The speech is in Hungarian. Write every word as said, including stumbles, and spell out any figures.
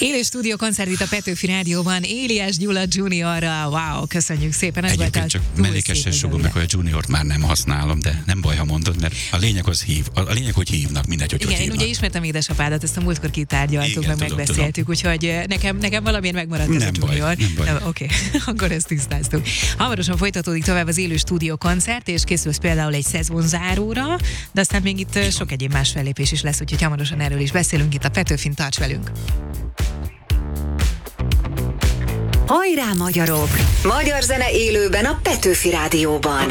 Élő stúdió koncert itt a Petőfi Rádióban, Éliás Gyula juniorral. Wow, köszönjük szépen. Ez Egyébként csak mellékesen sugom meg, hogy a juniort már nem használom, de nem baj, ha mondod, mert a lényeg az hív. A lényeg, hogy hívnak, mindegy, hogy igen, hogy én hívnak. ugye ismertem édesapádat, ezt a múltkor kitárgyaltuk, Igen, meg tudom, megbeszéltük, úgyhogy nekem, nekem valamiért megmaradt Nem ez a baj, junior. nem baj. Oké, okay. Akkor ezt tisztáztuk. Hamarosan folytatódik tovább az élő stúdió koncert, és készülsz például egy szezonzáróra, de aztán még itt Igen. sok egyéb más fellépés is lesz, úgyhogy hamarosan erről is beszélünk itt a Petőfin, tarts velünk! Hajrá, magyarok! Magyar zene élőben a Petőfi Rádióban.